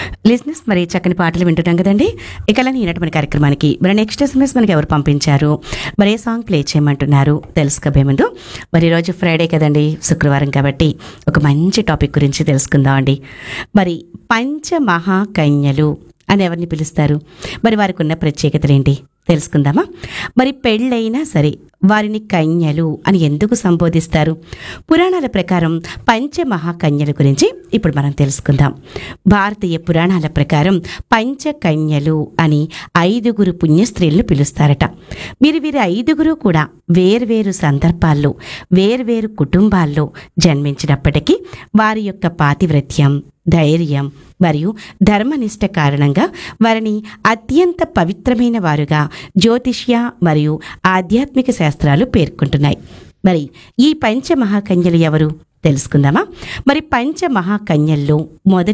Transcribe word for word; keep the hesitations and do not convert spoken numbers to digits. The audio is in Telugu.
లిజినెస్ మరి చక్కని పాటలు వింటున్నాం కదండి. ఇక అలానే ఈనాటి మన కార్యక్రమానికి మరి నెక్స్ట్ ఎస్ఎంఎస్ మనకి ఎవరు పంపించారు, మరి ఏ సాంగ్ ప్లే చేయమంటున్నారు తెలుసుకోబోయే ముందు మరి ఈరోజు ఫ్రైడే కదండి, శుక్రవారం కాబట్టి ఒక మంచి టాపిక్ గురించి తెలుసుకుందాం అండి. మరి పంచమహాకన్యలు అని ఎవరిని పిలుస్తారు, మరి వారికి ఉన్న ప్రత్యేకతలు ఏంటి తెలుసుకుందామా. మరి పెళ్ళైనా సరే వారిని కన్యలు అని ఎందుకు సంబోధిస్తారు? పురాణాల ప్రకారం పంచమహాకన్యల గురించి ఇప్పుడు మనం తెలుసుకుందాం. భారతీయ పురాణాల ప్రకారం పంచకన్యలు అని ఐదుగురు పుణ్యస్త్రీలను పిలుస్తారట. వీరి వీరి ఐదుగురు కూడా వేర్వేరు సందర్భాల్లో వేర్వేరు కుటుంబాల్లో జన్మించినప్పటికీ వారి యొక్క పాతివ్రత్యం, ధైర్యం మరియు ధర్మనిష్ట కారణంగా వారిని అత్యంత పవిత్రమైన వారుగా జ్యోతిష్య మరియు ఆధ్యాత్మిక శాస్త్రాలు పేర్కొంటున్నాయి. మరి ఈ పంచమహాకన్యలు ఎవరు తెలుసుకుందామా. మరి పంచమహాకన్యల్లో మొదటి